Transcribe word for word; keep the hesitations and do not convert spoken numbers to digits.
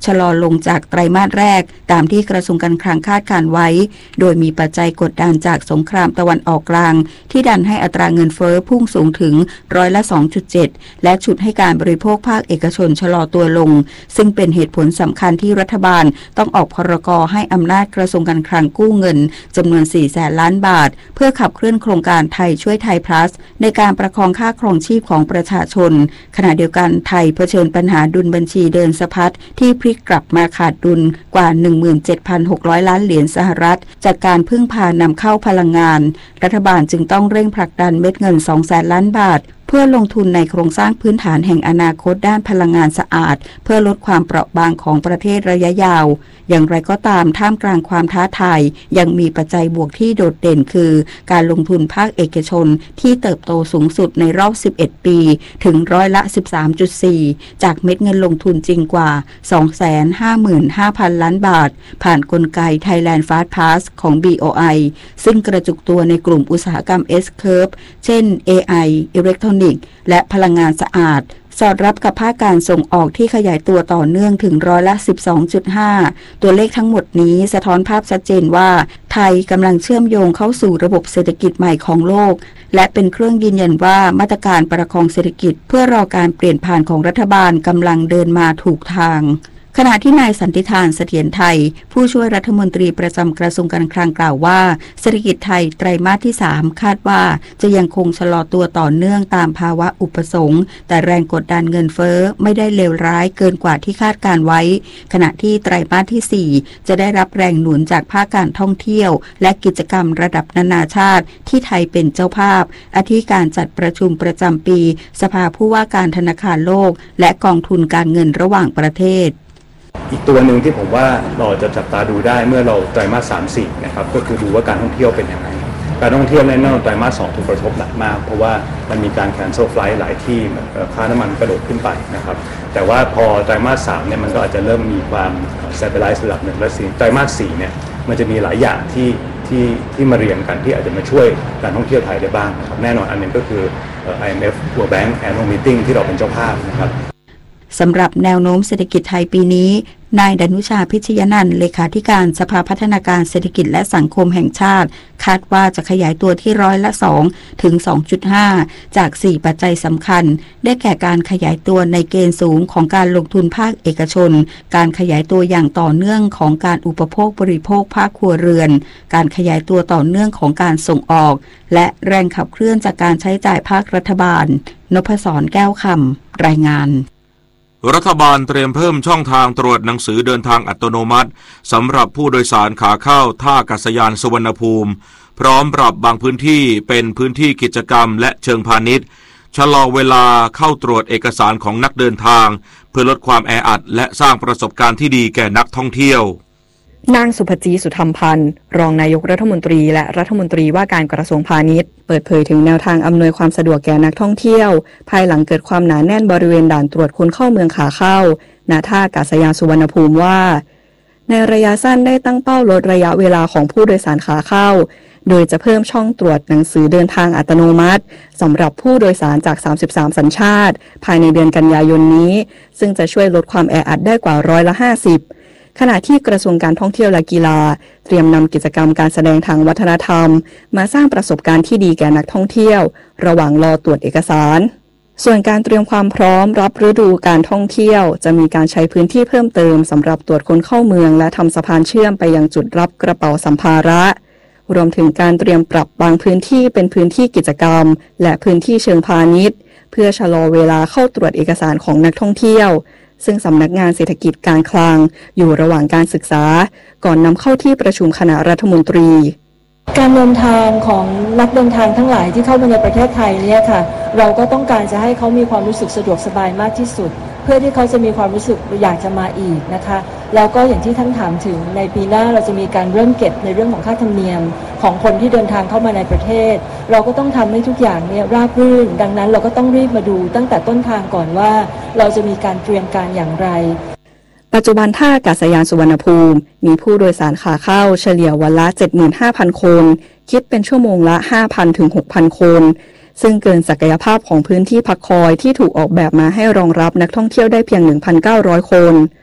ชะลอลงจากไตรมาสแรกตามที่กระทรวงการคลังคาดการไว้โดยมีปัจจัยกดดันจากสงครามตะวันออกกลางที่ดันให้อัตราเงินเฟ้อพุ่งสูงถึงร้อยละ สองจุดเจ็ด และฉุดให้การบริโภคภาคเอกชนชะลอตัวลงซึ่งเป็นเหตุผลสำคัญที่รัฐบาลต้องออกพรกให้อำนาจกระทรวงการคลังกู้เงินจำนวน สี่แสนล้านบาทเพื่อขับเคลื่อนโครงการไทยช่วยไทย plus ในการประคองค่าครองชีพของประชาชนขณะเดียวกันไทยเผชิญปัญหาดุลบัญชีเดินสะพัดที่พลิกกลับมาขาดดุลกว่า หนึ่งหมื่นเจ็ดพันหกร้อย ล้านเหรียญสหรัฐจากการพึ่งพานำเข้าพลังงานรัฐบาลจึงต้องเร่งผลักดันเม็ดเงิน สองแสนล้านบาทเพื่อลงทุนในโครงสร้างพื้นฐานแห่งอนาคตด้านพลังงานสะอาดเพื่อลดความเปราะบางของประเทศระยะยาวอย่างไรก็ตามท่ามกลางความท้าทายยังมีปัจจัยบวกที่โดดเด่นคือการลงทุนภาคเอกชนที่เติบโตสูงสุดในรอบสิบเอ็ดปีถึงร้อยละ สิบสามจุดสี่ จากเม็ดเงินลงทุนจริงกว่า สองแสนห้าหมื่นห้าพัน ล้านบาทผ่านกลไก Thailand Fast Pass ของ บี โอ ไอ ซึ่งกระจุกตัวในกลุ่มอุตสาหกรรม S-Curve เช่น เอ ไอ อิเล็กทรอนิกส์และพลังงานสะอาดสอดรับกับภาคการส่งออกที่ขยายตัวต่อเนื่องถึงร้อยละ สิบสองจุดห้า ตัวเลขทั้งหมดนี้สะท้อนภาพชัดเจนว่าไทยกำลังเชื่อมโยงเข้าสู่ระบบเศรษฐกิจใหม่ของโลกและเป็นเครื่องยืนยันว่ามาตรการประคองเศรษฐกิจเพื่อรอการเปลี่ยนผ่านของรัฐบาลกำลังเดินมาถูกทางขณะที่นายสันติธานเสถียรไทยผู้ช่วยรัฐมนตรีประจำกระทรวงการคลังกล่าวว่าเศรษฐกิจไทยไตรมาสที่สามคาดว่าจะยังคงชะลอตัวต่อเนื่องตามภาวะอุปสงค์แต่แรงกดดันเงินเฟ้อไม่ได้เลวร้ายเกินกว่าที่คาดการไว้ขณะที่ไตรมาสที่สี่จะได้รับแรงหนุนจากภาคการท่องเที่ยวและกิจกรรมระดับนานาชาติที่ไทยเป็นเจ้าภาพอาทิการจัดประชุมประจำปีสภาผู้ว่าการธนาคารโลกและกองทุนการเงินระหว่างประเทศอีกตัวหนึ่งที่ผมว่าเราจะจับตาดูได้เมื่อเราไตรมาสสาม สี่นะครับก็คือดูว่าการท่องเที่ยวเป็นยังไงการท่องเที่ยวในแน่นอนไตรมาสสองถูกกระทบหนักมากเพราะว่ามันมีการ cancel flight หลายที่ค่าน้ำมันกระโดดขึ้นไปนะครับแต่ว่าพอไตรมาสสามเนี่ยมันก็อาจจะเริ่มมีความ stabilize ระดับหนึ่งและไตรมาสสี่เนี่ยมันจะมีหลายอย่างที่ที่ที่มาเรียงกันที่อาจจะมาช่วยการท่องเที่ยวไทยได้บ้างนะครับแน่นอนอันนึงก็คือ ไอ เอ็ม เอฟ World Bank Annual Meeting ที่เราเป็นเจ้าภาพนะครับสำหรับแนวโน้มเศรษฐกิจไทยปีนี้นายดนุชาพิชยนันท์เลขาธิการสภาพัฒนาการเศรษฐกิจและสังคมแห่งชาติคาดว่าจะขยายตัวที่ร้อยละสองถึง สองจุดห้า จากสี่ปัจจัยสำคัญได้แก่การขยายตัวในเกณฑ์สูงของการลงทุนภาคเอกชนการขยายตัวอย่างต่อเนื่องของการอุปโภคบริโภคภาคครัวเรือนการขยายตัวต่อเนื่องของการส่งออกและแรงขับเคลื่อนจากการใช้จ่ายภาครัฐบาลนพศรแก้วคำรายงานรัฐบาลเตรียมเพิ่มช่องทางตรวจหนังสือเดินทางอัตโนมัติสำหรับผู้โดยสารขาเข้าท่าอากาศยานสุวรรณภูมิพร้อมปรับบางพื้นที่เป็นพื้นที่กิจกรรมและเชิงพาณิชย์ชะลอเวลาเข้าตรวจเอกสารของนักเดินทางเพื่อลดความแออัดและสร้างประสบการณ์ที่ดีแก่นักท่องเที่ยวนางสุภจีสุธรรมพันธ์รองนายกรัฐมนตรีและรัฐมนตรีว่าการกระทรวงพาณิชย์เปิดเผยถึงแนวทางอำนวยความสะดวกแก่นักท่องเที่ยวภายหลังเกิดความหนาแน่นบริเวณด่านตรวจคนเข้าเมืองขาเข้าณท่าอากาศยานสุวรรณภูมิว่าในระยะสั้นได้ตั้งเป้าลดระยะเวลาของผู้โดยสารขาเข้าโดยจะเพิ่มช่องตรวจหนังสือเดินทางอัตโนมัติสำหรับผู้โดยสารจากสามสิบสามสัญชาติภายในเดือนกันยายนนี้ซึ่งจะช่วยลดความแออัดได้กว่าร้อยละห้าสิบขณะที่กระทรวงการท่องเที่ยวและกีฬาเตรียมนำกิจกรรมการแสดงทางวัฒนธรรมมาสร้างประสบการณ์ที่ดีแก่นักท่องเที่ยวระหว่างรอตรวจเอกสารส่วนการเตรียมความพร้อมรับฤดูการท่องเที่ยวจะมีการใช้พื้นที่เพิ่มเติมสำหรับตรวจคนเข้าเมืองและทำสะพานเชื่อมไปยังจุดรับกระเป๋าสัมภาระรวมถึงการเตรียมปรับบางพื้นที่เป็นพื้นที่กิจกรรมและพื้นที่เชิงพาณิชย์เพื่อชะลอเวลาเข้าตรวจเอกสารของนักท่องเที่ยวซึ่งสำนักงานเศรษฐกิจการคลังอยู่ระหว่างการศึกษาก่อนนำเข้าที่ประชุมคณะรัฐมนตรีการเดินทางของนักเดินทางทั้งหลายที่เข้ามาในประเทศไทยเนี่ยค่ะเราก็ต้องการจะให้เขามีความรู้สึกสะดวกสบายมากที่สุดเพื่อที่เขาจะมีความรู้สึกอยากจะมาอีกนะคะแล้วก็อย่างที่ท่านถามถึงในปีหน้าเราจะมีการเริ่มเก็บในเรื่องของค่าธรรมเนียมของคนที่เดินทางเข้ามาในประเทศเราก็ต้องทำให้ทุกอย่างเนี่ยราบรื่นดังนั้นเราก็ต้องรีบมาดูตั้งแต่ต้นทางก่อนว่าเราจะมีการเตรียมการอย่างไรปัจจุบันท่าอากาศยานสุวรรณภูมิมีผู้โดยสารขาเข้าเฉลี่ยวันละ เจ็ดหมื่นห้าพัน คนคิดเป็นชั่วโมงละ ห้าพัน ถึง หกพัน คนซึ่งเกินศักยภาพของพื้นที่พักคอยที่ถูกออกแบบมาให้รองรับนักท่องเที่ยวได้เพียง หนึ่งพันเก้าร้อย คน